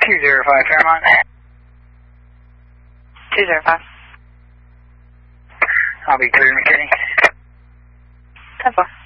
205 Fairmont. 205. I'll be clear, McKinney. 10-4.